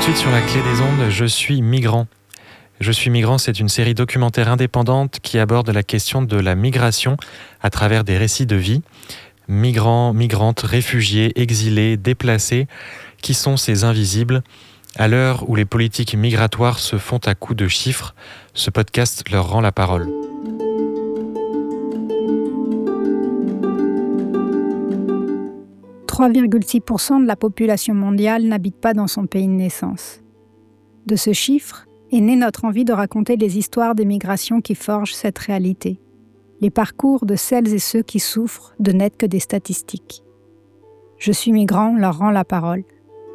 de suite sur la clé des ondes, Je suis migrant. Je suis migrant, c'est une série documentaire indépendante qui aborde la question de la migration à travers des récits de vie. Migrants, migrantes, réfugiés, exilés, déplacés, qui sont ces invisibles ? À l'heure où les politiques migratoires se font à coups de chiffres, ce podcast leur rend la parole. « 3,6% de la population mondiale n'habite pas dans son pays de naissance. De ce chiffre est née notre envie de raconter les histoires des migrations qui forgent cette réalité, les parcours de celles et ceux qui souffrent de n'être que des statistiques. Je suis migrant leur rend la parole.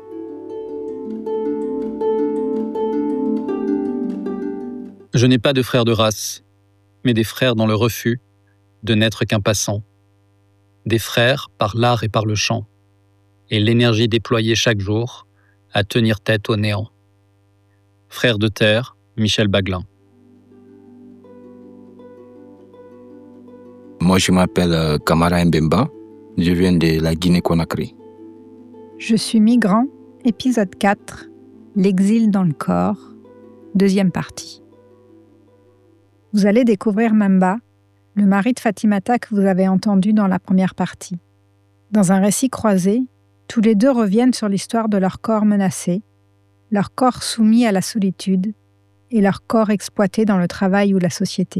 Je n'ai pas de frères de race, mais des frères dans le refus de n'être qu'un passant. Des frères par l'art et par le chant, et l'énergie déployée chaque jour à tenir tête au néant. Frères de terre, Michel Baglin. Moi, je m'appelle Kamara Mbemba, je viens de la Guinée-Conakry. Je suis migrant, épisode 4, l'exil dans le corps, deuxième partie. Vous allez découvrir Memba, le mari de Fatimata que vous avez entendu dans la première partie. Dans un récit croisé, tous les deux reviennent sur l'histoire de leur corps menacé, leur corps soumis à la solitude et leur corps exploité dans le travail ou la société.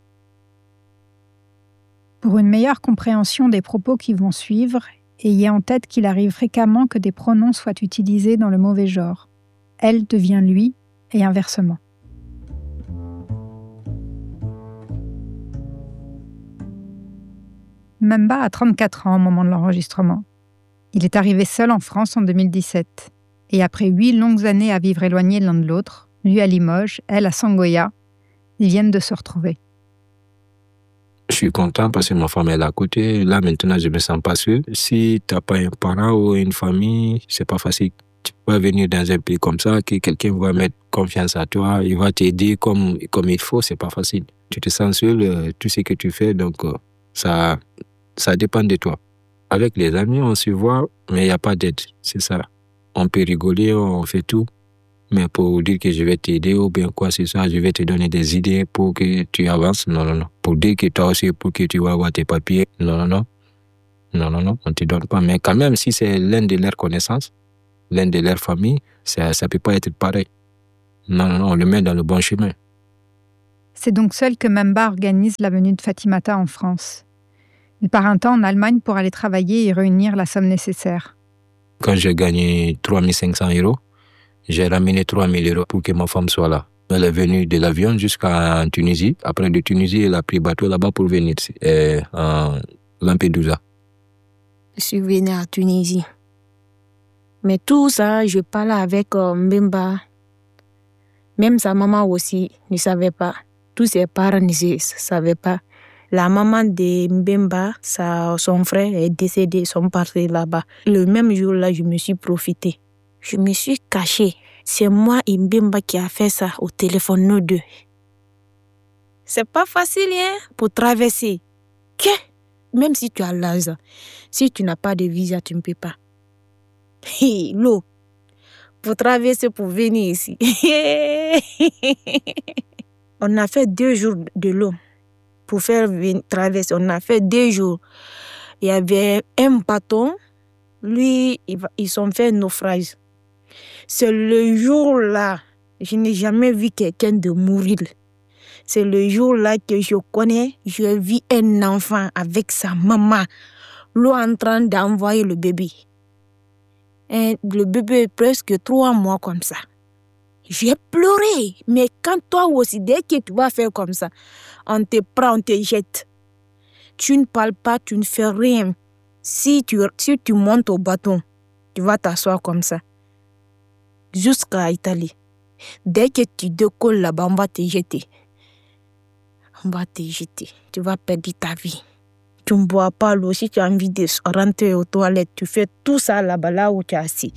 Pour une meilleure compréhension des propos qui vont suivre, ayez en tête qu'il arrive fréquemment que des pronoms soient utilisés dans le mauvais genre. Elle devient lui et inversement. Memba a 34 ans au moment de l'enregistrement. Il est arrivé seul en France en 2017. Et après 8 longues années à vivre éloignés l'un de l'autre, lui à Limoges, elle à Sangoya, ils viennent de se retrouver. Je suis content parce que ma femme est là à côté. Là, maintenant, je me sens pas seul. Si tu n'as pas un parent ou une famille, c'est pas facile. Tu peux venir dans un pays comme ça, que quelqu'un va mettre confiance à toi, il va t'aider comme il faut, c'est pas facile. Tu te sens seul, tout ce que tu fais, donc ça dépend de toi. Avec les amis, on se voit, mais il n'y a pas d'aide, c'est ça. On peut rigoler, on fait tout, mais pour dire que je vais t'aider ou bien quoi, c'est ça, je vais te donner des idées pour que tu avances, non. Pour dire que toi aussi, pour que tu vas avoir tes papiers, non, on ne te donne pas. Mais quand même, si c'est l'un de leurs connaissances, l'un de leurs familles, ça ne peut pas être pareil. Non, on le met dans le bon chemin. C'est donc seul que Memba organise la venue de Fatimata en France. Il part un temps en Allemagne pour aller travailler et réunir la somme nécessaire. Quand j'ai gagné 3 500 €, j'ai ramené 3 000 € pour que ma femme soit là. Elle est venue de l'avion jusqu'à Tunisie. Après de Tunisie, elle a pris bateau là-bas pour venir à Lampedusa. Je suis venue à Tunisie. Mais tout ça, je parlais avec Mbemba. Même sa maman aussi ne savait pas. Tous ses parents ne savaient pas. La maman de Mbemba, son frère est décédé, ils sont partis là-bas. Le même jour-là, je me suis profité. Je me suis cachée. C'est moi et Mbemba qui a fait ça au téléphone, nous deux. C'est pas facile, pour traverser. Même si tu as l'âge, si tu n'as pas de visa, tu ne peux pas. L'eau. Pour traverser, pour venir ici. On a fait 2 jours de l'eau. Pour faire traverser, on a fait 2 jours. Il y avait un bâton, lui, ils ont fait un naufrage. C'est le jour-là, je n'ai jamais vu quelqu'un de mourir. C'est le jour-là que je connais, je vis un enfant avec sa maman, l'eau en train d'envoyer le bébé. Et le bébé est presque 3 mois comme ça. J'ai pleuré, mais quand toi aussi, dès que tu vas faire comme ça, on te prend, on te jette. Tu ne parles pas, tu ne fais rien. Si tu montes au bâton, tu vas t'asseoir comme ça. Jusqu'à Italie. Dès que tu décolles là-bas, on va te jeter. Tu vas perdre ta vie. Tu ne bois pas l'eau. Si tu as envie de rentrer aux toilettes, tu fais tout ça là-bas, là où tu es assis.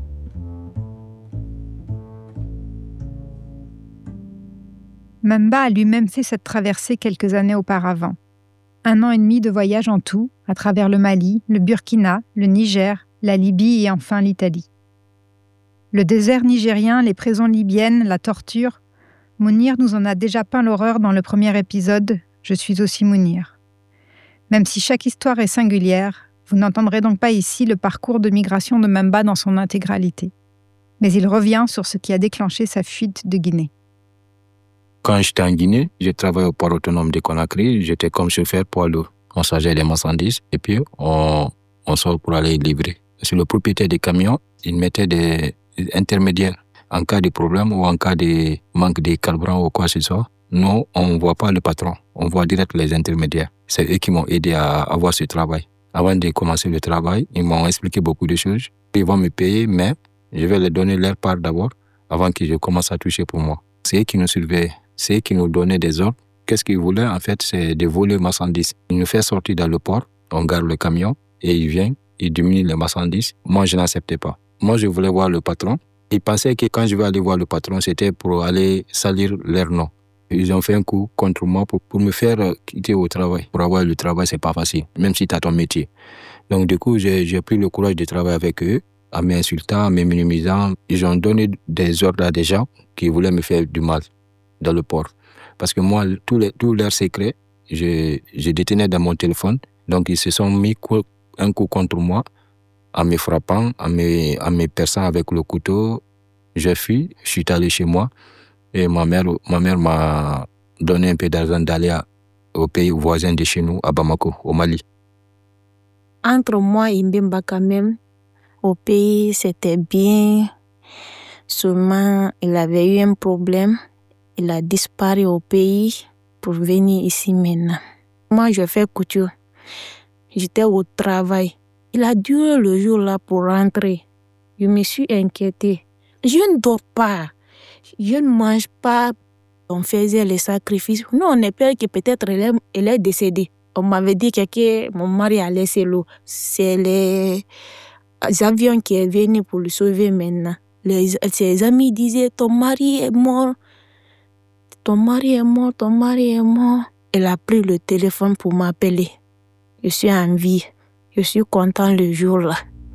Memba a lui-même fait cette traversée quelques années auparavant. 1 an et demi de voyage en tout, à travers le Mali, le Burkina, le Niger, la Libye et enfin l'Italie. Le désert nigérien, les prisons libyennes, la torture, Mounir nous en a déjà peint l'horreur dans le premier épisode « Je suis aussi Mounir ». Même si chaque histoire est singulière, vous n'entendrez donc pas ici le parcours de migration de Memba dans son intégralité. Mais il revient sur ce qui a déclenché sa fuite de Guinée. Quand j'étais en Guinée, j'ai travaillé au port autonome de Conakry. J'étais comme chauffeur poids lourd. On chargeait les marchandises et puis on sort pour aller livrer. Sur le propriétaire des camions, il mettait des intermédiaires. En cas de problème ou en cas de manque de carburant ou quoi que ce soit, nous, on ne voit pas le patron. On voit direct les intermédiaires. C'est eux qui m'ont aidé à avoir ce travail. Avant de commencer le travail, ils m'ont expliqué beaucoup de choses. Ils vont me payer, mais je vais leur donner leur part d'abord avant que je commence à toucher pour moi. C'est eux qui nous surveillaient. C'est eux qui nous donnaient des ordres. Qu'est-ce qu'ils voulaient, en fait, c'est de voler les marchandises. Ils nous font sortir dans le port, on garde le camion et ils viennent, ils diminuent les marchandises. Moi, je n'acceptais pas. Moi, je voulais voir le patron. Ils pensaient que quand je vais aller voir le patron, c'était pour aller salir leur nom. Ils ont fait un coup contre moi pour me faire quitter au travail. Pour avoir le travail, c'est pas facile, même si tu as ton métier. Donc, du coup, j'ai pris le courage de travailler avec eux, en m'insultant, en me minimisant. Ils ont donné des ordres à des gens qui voulaient me faire du mal dans le port. Parce que moi, tous leurs secrets, je détenais dans mon téléphone. Donc, ils se sont mis un coup contre moi, en me frappant, en me perçant avec le couteau. J'ai fui, je suis allé chez moi. Et ma mère m'a donné un peu d'argent d'aller au pays voisin de chez nous, à Bamako, au Mali. Entre moi et Mbemba, quand même, au pays, c'était bien. Seulement, il avait eu un problème. Il a disparu au pays pour venir ici maintenant. Moi, je fais couture. J'étais au travail. Il a duré le jour là pour rentrer. Je me suis inquiétée. Je ne dors pas. Je ne mange pas. On faisait les sacrifices. Nous, on est peur que peut-être elle est décédée. On m'avait dit que mon mari a laissé l'eau. C'est les avions qui sont venus pour le sauver maintenant. Ses amis disaient, ton mari est mort. Ton mari est mort, ton mari est mort. Elle a pris le téléphone pour m'appeler. Je suis en vie. Je suis content le jour-là.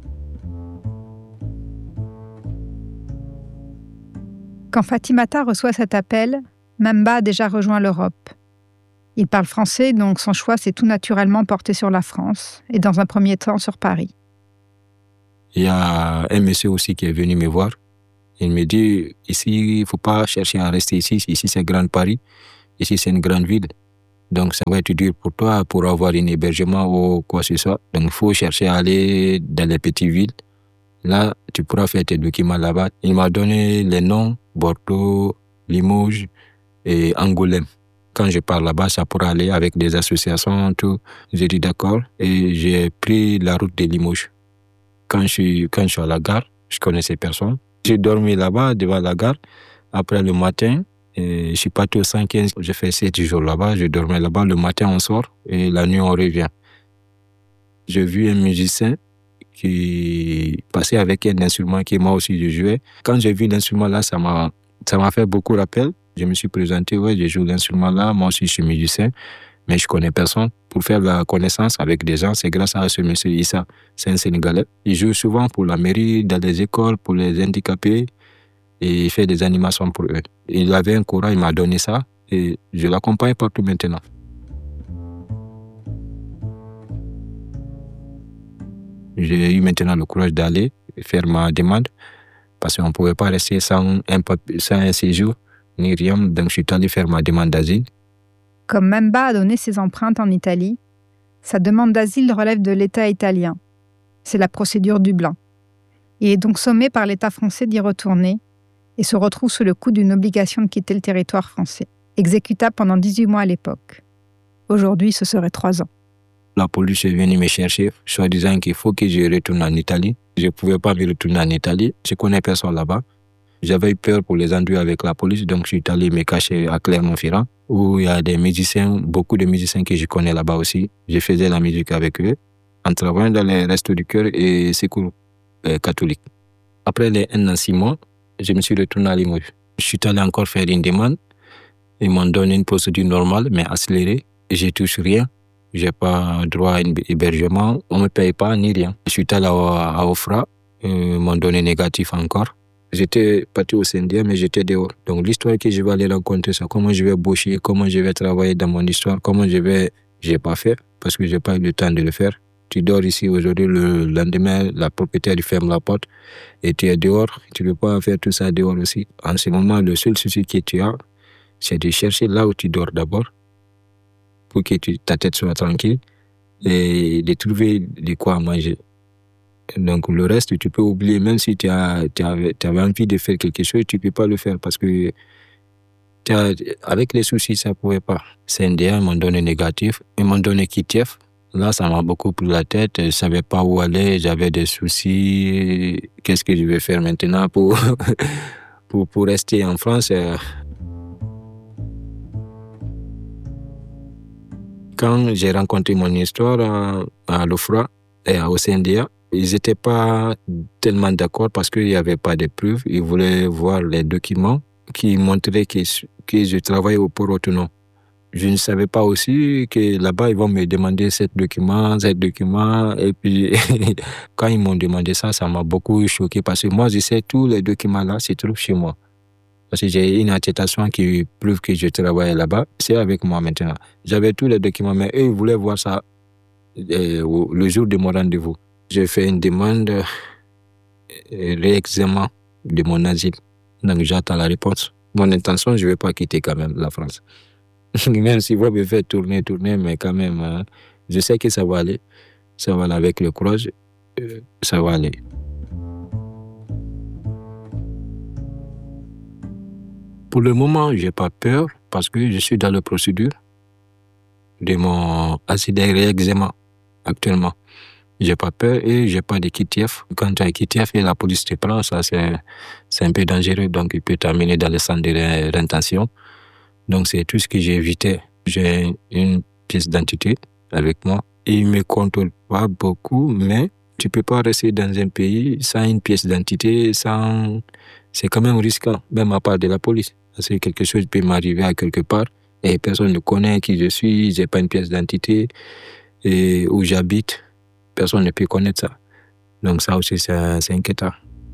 Quand Fatimata reçoit cet appel, Memba a déjà rejoint l'Europe. Il parle français, donc son choix s'est tout naturellement porté sur la France, et dans un premier temps sur Paris. Il y a un monsieur aussi qui est venu me voir. Il me dit, ici, il ne faut pas chercher à rester ici. Ici, c'est Grand Paris. Ici, c'est une grande ville. Donc, ça va être dur pour toi pour avoir un hébergement ou quoi que ce soit. Donc, il faut chercher à aller dans les petites villes. Là, tu pourras faire tes documents là-bas. Il m'a donné les noms, Bordeaux, Limoges et Angoulême. Quand je pars là-bas, ça pourra aller avec des associations, tout. J'ai dit d'accord et j'ai pris la route de Limoges. Quand je suis à la gare, je connaissais personne. J'ai dormi là-bas, devant la gare. Après le matin, je suis parti au 115. J'ai fait 7 jours là-bas. Je dormais là-bas. Le matin, on sort et la nuit, on revient. J'ai vu un musicien qui passait avec un instrument que moi aussi je jouais. Quand j'ai vu l'instrument là, ça m'a fait beaucoup rappel. Je me suis présenté, ouais, je joue l'instrument là. Moi aussi, je suis musicien, mais je connais personne. Pour faire la connaissance avec des gens, c'est grâce à ce monsieur Issa. C'est un Sénégalais. Il joue souvent pour la mairie, dans les écoles, pour les handicapés. Et il fait des animations pour eux. Il avait un courant, il m'a donné ça. Et je l'accompagne partout maintenant. J'ai eu maintenant le courage d'aller faire ma demande. Parce qu'on ne pouvait pas rester sans un séjour, ni rien. Donc je suis allé faire ma demande d'asile. Comme Memba a donné ses empreintes en Italie, sa demande d'asile relève de l'État italien. C'est la procédure Dublin. Il est donc sommé par l'État français d'y retourner et se retrouve sous le coup d'une obligation de quitter le territoire français, exécutable pendant 18 mois à l'époque. Aujourd'hui, ce serait 3 ans. La police est venue me chercher, soit disant qu'il faut que je retourne en Italie. Je ne pouvais pas me retourner en Italie. Je ne connais personne là-bas. J'avais eu peur pour les ennuis avec la police, donc je suis allé me cacher à Clermont-Ferrand, où il y a des musiciens, beaucoup de musiciens que je connais là-bas aussi. Je faisais la musique avec eux, en travaillant dans les restos du cœur et secours catholiques. Après les 1 an 6 mois, je me suis retourné à Limoges. Je suis allé encore faire une demande. Ils m'ont donné une procédure normale, mais accélérée. Je ne touche rien. Je n'ai pas droit à un hébergement. On ne me paye pas ni rien. Je suis allé à Ofra. Ils m'ont donné négatif encore. J'étais parti au CNDA, mais j'étais dehors. Donc, l'histoire que je vais aller rencontrer, c'est comment je vais bosser, comment je vais travailler dans mon histoire, comment je vais... J'ai pas fait, parce que j'ai pas eu le temps de le faire. Tu dors ici aujourd'hui, le lendemain, la propriétaire ferme la porte et tu es dehors. Tu ne peux pas faire tout ça dehors aussi. En ce moment, le seul souci que tu as, c'est de chercher là où tu dors d'abord pour que ta tête soit tranquille et de trouver de quoi manger. Donc, le reste, tu peux oublier. Même si tu avais envie de faire quelque chose, tu ne peux pas le faire parce que avec les soucis, ça ne pouvait pas. CNDA, ils m'ont donné négatif. Ils m'ont donné Kitiev. Là, ça m'a beaucoup pris la tête. Je ne savais pas où aller. J'avais des soucis. Qu'est-ce que je vais faire maintenant pour rester en France? Quand j'ai rencontré mon histoire à l'OFRA et au CNDA, ils n'étaient pas tellement d'accord parce qu'il n'y avait pas de preuves. Ils voulaient voir les documents qui montraient que je travaille au port autonome. Je ne savais pas aussi que là-bas, ils vont me demander ce document. Et puis, quand ils m'ont demandé ça, ça m'a beaucoup choqué parce que moi, je sais tous les documents-là se trouvent chez moi. Parce que j'ai une attestation qui prouve que je travaille là-bas. C'est avec moi maintenant. J'avais tous les documents, mais eux, ils voulaient voir ça le jour de mon rendez-vous. J'ai fait une demande réexamen de mon asile. Donc, j'attends la réponse. Mon intention, je ne vais pas quitter quand même la France. Même si vous me faites tourner, mais quand même, je sais que ça va aller. Ça va aller avec le courage. Ça va aller. Pour le moment, je n'ai pas peur parce que je suis dans la procédure de mon asile réexamen actuellement. Je n'ai pas peur et je n'ai pas de Kitiev. Quand tu as Kitiev et la police te prend, ça c'est un peu dangereux. Donc, il peut t'amener dans le centre de rétention. Donc, c'est tout ce que j'ai évité. J'ai une pièce d'identité avec moi. Ils ne me contrôlent pas beaucoup, mais tu ne peux pas rester dans un pays sans une pièce d'identité, c'est quand même risquant, même à part de la police. Parce que quelque chose peut m'arriver à quelque part et personne ne connaît qui je suis, je n'ai pas une pièce d'identité et où j'habite. Personne ne peut connaître ça. Donc ça aussi, c'est inquiétant.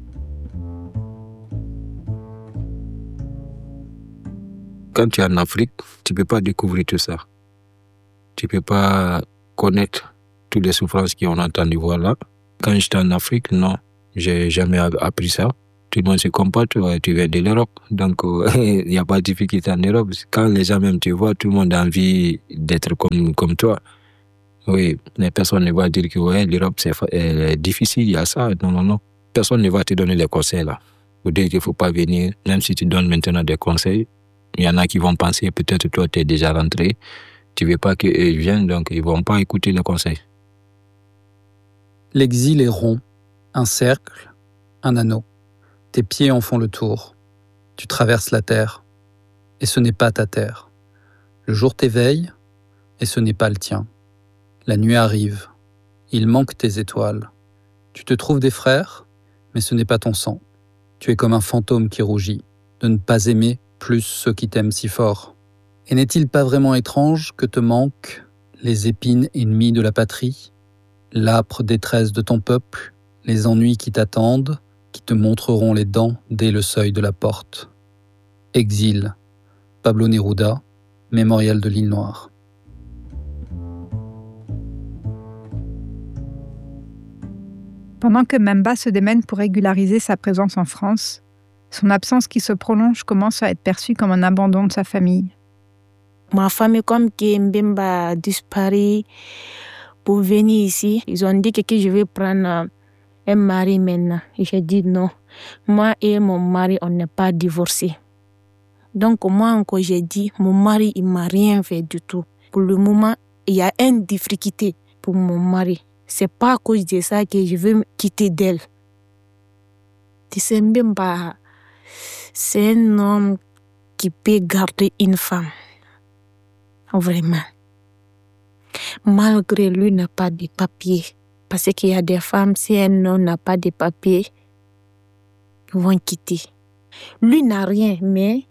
Quand tu es en Afrique, tu ne peux pas découvrir tout ça. Tu ne peux pas connaître toutes les souffrances qu'on entend de voir là. Quand j'étais en Afrique, non, j'ai jamais appris ça. Tout le monde se comporte, tu viens de l'Europe. Donc, il n'y a pas de difficulté en Europe. Quand les gens même te voient, tout le monde a envie d'être comme toi. Oui, mais personne ne va dire que ouais, l'Europe c'est difficile, il y a ça. Non. Personne ne va te donner les conseils là. Pour dire qu'il ne faut pas venir, même si tu donnes maintenant des conseils, il y en a qui vont penser, peut-être toi tu es déjà rentré, tu ne veux pas qu'eux viennent, donc ils ne vont pas écouter les conseils. L'exil est rond, un cercle, un anneau. Tes pieds en font le tour. Tu traverses la terre, et ce n'est pas ta terre. Le jour t'éveille, et ce n'est pas le tien. La nuit arrive, il manque tes étoiles. Tu te trouves des frères, mais ce n'est pas ton sang. Tu es comme un fantôme qui rougit, de ne pas aimer plus ceux qui t'aiment si fort. Et n'est-il pas vraiment étrange que te manquent les épines ennemies de la patrie, l'âpre détresse de ton peuple, les ennuis qui t'attendent, qui te montreront les dents dès le seuil de la porte. Exil, Pablo Neruda, Mémorial de l'île Noire. Pendant que Memba se démène pour régulariser sa présence en France, son absence qui se prolonge commence à être perçue comme un abandon de sa famille. Ma famille, comme que Mbemba a disparu pour venir ici, ils ont dit que je vais prendre un mari maintenant. Et j'ai dit non. Moi et mon mari, on n'est pas divorcés. Donc moi encore, j'ai dit, mon mari, il ne m'a rien fait du tout. Pour le moment, il y a une difficulté pour mon mari. C'est pas à cause de ça que je veux me quitter d'elle. Tu sais, Mbemba, c'est un homme qui peut garder une femme. Vraiment. Malgré lui n'a pas de papier. Parce qu'il y a des femmes, si un homme n'a pas de papier, ils vont quitter. Lui n'a rien, mais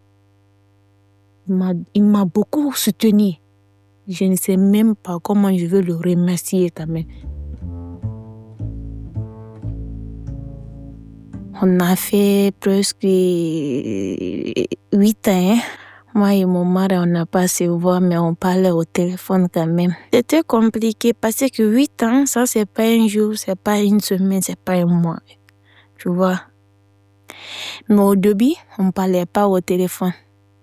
il m'a beaucoup soutenu. Je ne sais même pas comment je veux le remercier quand même. On a fait presque 8 ans. Moi et mon mari, on n'a pas se voir, mais on parlait au téléphone quand même. C'était compliqué parce que 8 ans, ça, c'est pas un jour, c'est pas une semaine, c'est pas un mois. Tu vois. Mais au début, on ne parlait pas au téléphone.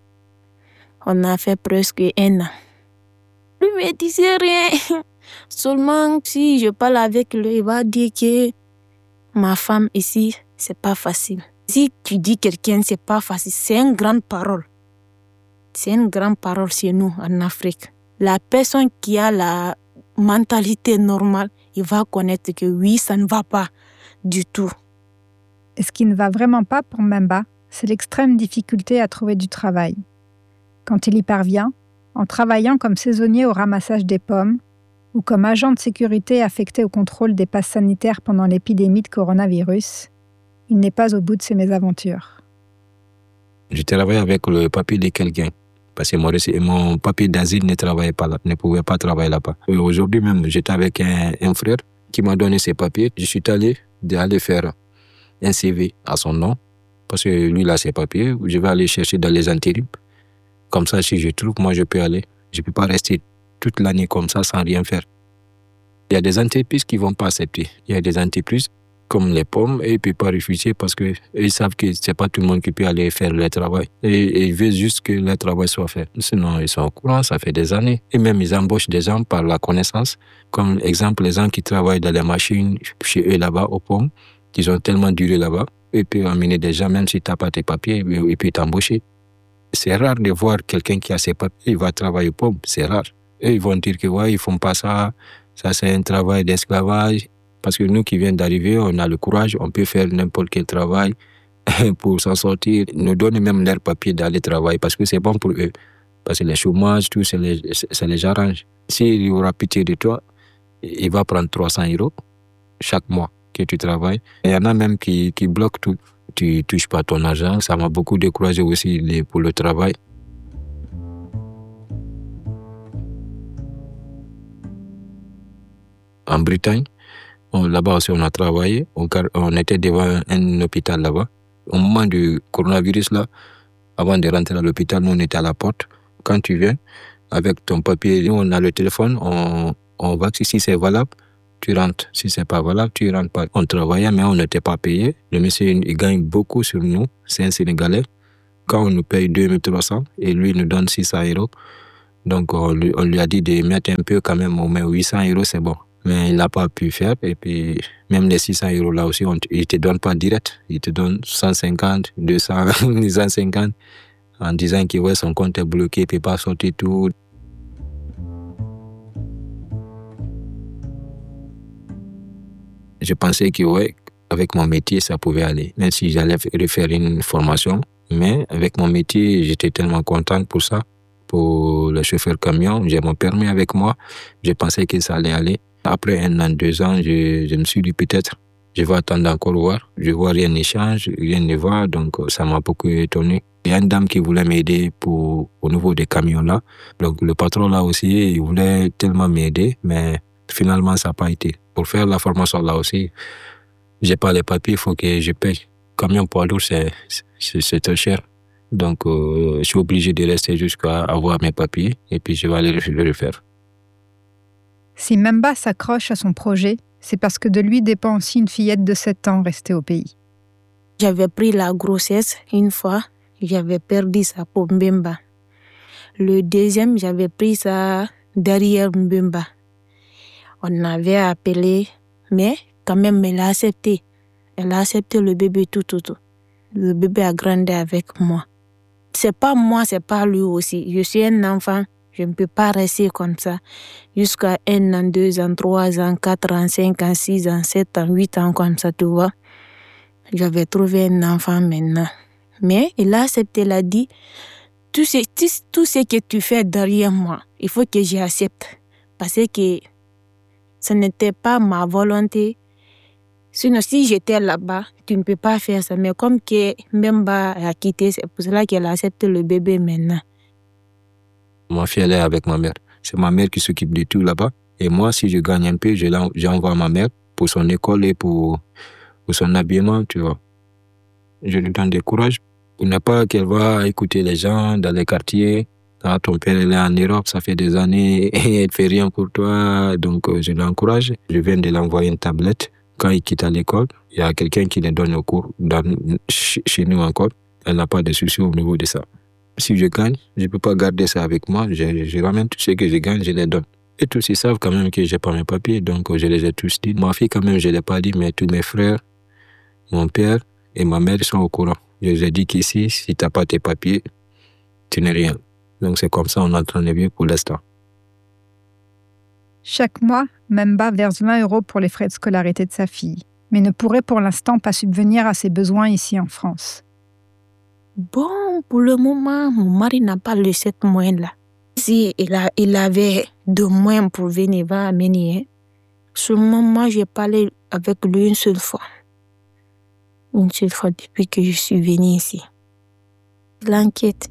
On a fait presque 1 an. Lui me disait rien. Seulement, si je parle avec lui, il va dire que ma femme ici, c'est pas facile. Si tu dis quelqu'un, c'est pas facile, c'est une grande parole. C'est une grande parole chez nous, en Afrique. La personne qui a la mentalité normale, il va connaître que oui, ça ne va pas du tout. Et ce qui ne va vraiment pas pour Mbemba, c'est l'extrême difficulté à trouver du travail. Quand il y parvient, en travaillant comme saisonnier au ramassage des pommes ou comme agent de sécurité affecté au contrôle des passes sanitaires pendant l'épidémie de coronavirus, il n'est pas au bout de ses mésaventures. Je travaillais avec le papier de quelqu'un. Parce que mon papier d'asile ne travaillait pas là, ne pouvait pas travailler là-bas. Et aujourd'hui même, j'étais avec un frère qui m'a donné ses papiers. Je suis allé faire un CV à son nom. Parce que lui, il a ses papiers. Je vais aller chercher dans les intérims. Comme ça, si je trouve, moi, je peux aller. Je ne peux pas rester toute l'année comme ça sans rien faire. Il y a des entreprises qui ne vont pas accepter. Il y a des entreprises comme les pommes et ils ne peuvent pas refuser parce qu'ils savent que ce n'est pas tout le monde qui peut aller faire le travail. Et ils veulent juste que le travail soit fait. Sinon, ils sont au courant, ça fait des années. Et même, ils embauchent des gens par la connaissance. Comme exemple, les gens qui travaillent dans les machines chez eux là-bas, aux pommes, qui ont tellement duré là-bas, ils peuvent amener des gens, même si tu n'as pas tes papiers, ils peuvent t'embaucher. C'est rare de voir quelqu'un qui a ses papiers, il va travailler aux pommes, c'est rare. Et ils vont dire que ouais, ils ne font pas ça, ça c'est un travail d'esclavage. Parce que nous qui venons d'arriver, on a le courage, on peut faire n'importe quel travail pour s'en sortir. Ils nous donnent même leurs papiers d'aller travailler parce que c'est bon pour eux. Parce que le chômage, tout, ça les arrange. S'il aura pitié de toi, il va prendre 300 € chaque mois que tu travailles. Il y en a même qui bloquent tout. Tu ne touches pas ton argent. Ça m'a beaucoup découragé aussi pour le travail. En Bretagne, là-bas aussi, on a travaillé. On était devant un hôpital là-bas. Au moment du coronavirus, là, avant de rentrer à l'hôpital, nous, on était à la porte. Quand tu viens, avec ton papier, nous, on a le téléphone, on voit que si c'est valable, tu rentres. Si c'est pas valable, tu rentres pas. On travaillait, mais on n'était pas payé. Le monsieur, il gagne beaucoup sur nous. C'est un Sénégalais. Quand on nous paye 2300 et lui, il nous donne 600 €. Donc, on lui a dit de mettre un peu quand même, on met 800 €, c'est bon. Mais il n'a pas pu faire. Et puis, même les 600 € là aussi, il ne te donne pas direct. Il te donne 150, 200, 150 en disant que ouais, son compte est bloqué, il ne peut pas sortir tout. Je pensais que ouais, avec mon métier, ça pouvait aller. Même si j'allais refaire une formation. Mais avec mon métier, j'étais tellement content pour ça. Pour le chauffeur camion, j'ai mon permis avec moi. Je pensais que ça allait aller. Après 1 an, 2 ans, je me suis dit peut-être, je vais attendre encore voir. Je vois rien ne change, rien ne va, donc ça m'a beaucoup étonné. Il y a une dame qui voulait m'aider au niveau des camions là. Donc le patron là aussi, il voulait tellement m'aider, mais finalement ça n'a pas été. Pour faire la formation là aussi, j'ai pas les papiers, il faut que je paye. Camion poids lourd, c'est très cher. Donc je suis obligé de rester jusqu'à avoir mes papiers et puis je vais aller le refaire. Si Mbemba s'accroche à son projet, c'est parce que de lui dépend aussi une fillette de 7 ans restée au pays. J'avais pris la grossesse une fois, j'avais perdu ça pour Mbemba. Le deuxième, j'avais pris ça derrière Mbemba. On avait appelé, mais quand même, elle a accepté. Elle a accepté le bébé tout. Le bébé a grandi avec moi. C'est pas moi, c'est pas lui aussi. Je suis un enfant. Je ne peux pas rester comme ça jusqu'à 1 an, 2 ans, 3 ans, 4 ans, 5 ans, 6 ans, 7 ans, 8 ans comme ça, tu vois. J'avais trouvé un enfant maintenant. Mais il a accepté, il a dit, tout ce que tu fais derrière moi, il faut que j'accepte. Parce que ce n'était pas ma volonté. Sinon, si j'étais là-bas, tu ne peux pas faire ça. Mais comme que Mbemba a quitté, c'est pour cela qu'elle a accepté le bébé maintenant. Ma fille, elle est avec ma mère. C'est ma mère qui s'occupe de tout là-bas. Et moi, si je gagne un peu, j'envoie ma mère pour son école et pour son habillement, tu vois. Je lui donne du courage. Il n'est pas qu'elle va écouter les gens dans les quartiers. Ah, ton père, il est en Europe, ça fait des années et il ne fait rien pour toi. Donc, je l'encourage. Je viens de l'envoyer une tablette. Quand il quitte à l'école, il y a quelqu'un qui lui donne le cours chez nous encore. Elle n'a pas de soucis au niveau de ça. Si je gagne, je ne peux pas garder ça avec moi. Je ramène tout ce que je gagne, je les donne. Et tous, ils savent quand même que je n'ai pas mes papiers. Donc, je les ai tous dit. Ma fille, quand même, je ne l'ai pas dit, mais tous mes frères, mon père et ma mère sont au courant. Je les ai dit qu'ici, si tu n'as pas tes papiers, tu n'es rien. Donc, c'est comme ça on est en train de vivre pour l'instant. Chaque mois, Memba verse 20 € pour les frais de scolarité de sa fille, mais ne pourrait pour l'instant pas subvenir à ses besoins ici en France. Bon, pour le moment, mon mari n'a pas le 7 moyens-là. Si il avait 2 moyens pour venir, il va amener. Seulement, moi, j'ai parlé avec lui une seule fois. Une seule fois depuis que je suis venue ici. Il l'inquiète.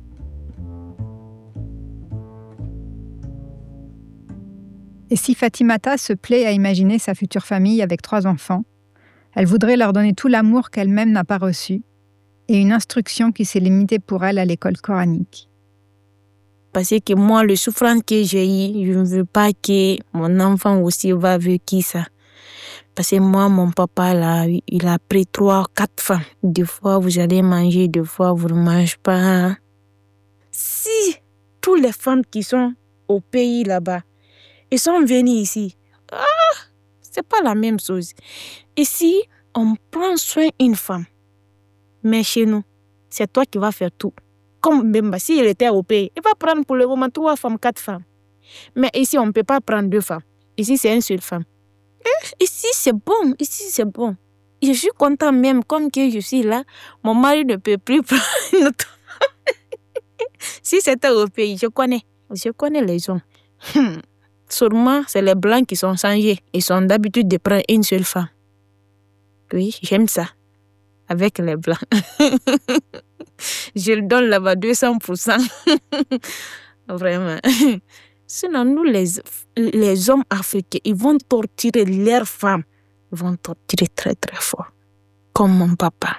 Et si Fatimata se plaît à imaginer sa future famille avec 3 enfants, elle voudrait leur donner tout l'amour qu'elle-même n'a pas reçu et une instruction qui s'est limitée pour elle à l'école coranique. Parce que moi, le souffrance que j'ai eu, je ne veux pas que mon enfant aussi va vivre ça. Parce que moi, mon papa, là, il a pris 3, 4 femmes. 2 fois, vous allez manger, 2 fois, vous ne mangez pas. Si toutes les femmes qui sont au pays là-bas, ils sont venus ici, c'est pas la même chose. Ici, on prend soin d'une femme. Mais chez nous, c'est toi qui vas faire tout. Comme Bemba, s'il était au pays, il va prendre pour le moment 3 femmes, 4 femmes. Mais ici, on ne peut pas prendre 2 femmes. Ici, c'est une seule femme. Ici, c'est bon. Ici, c'est bon. Je suis content même, comme que je suis là, mon mari ne peut plus prendre une autre femme. Si c'était au pays, je connais les gens. Sûrement, c'est les Blancs qui sont changés. Ils sont d'habitude de prendre une seule femme. Oui, j'aime ça. Avec les Blancs. Je le donne là-bas 200%. Vraiment. Sinon, nous, les hommes africains, ils vont torturer leurs femmes. Ils vont torturer très, très fort. Comme mon papa.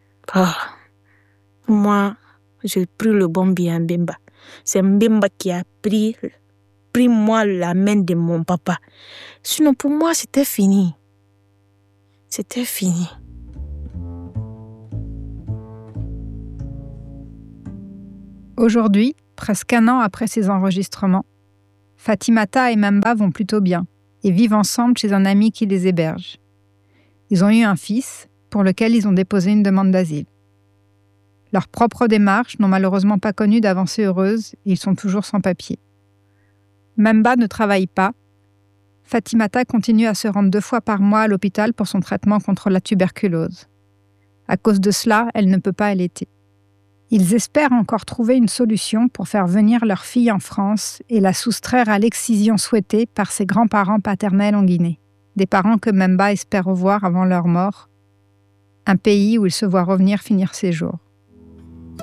Moi, j'ai pris le bon bien Mbemba. C'est Mbemba qui a pris moi la main de mon papa. Sinon, pour moi, c'était fini. C'était fini. Aujourd'hui, presque 1 an après ces enregistrements, Fatimata et Memba vont plutôt bien et vivent ensemble chez un ami qui les héberge. Ils ont eu un fils pour lequel ils ont déposé une demande d'asile. Leurs propres démarches n'ont malheureusement pas connu d'avancée heureuse et ils sont toujours sans papier. Memba ne travaille pas. Fatimata continue à se rendre 2 fois par mois à l'hôpital pour son traitement contre la tuberculose. À cause de cela, elle ne peut pas allaiter. Ils espèrent encore trouver une solution pour faire venir leur fille en France et la soustraire à l'excision souhaitée par ses grands-parents paternels en Guinée, des parents que Memba espère revoir avant leur mort, un pays où il se voit revenir finir ses jours.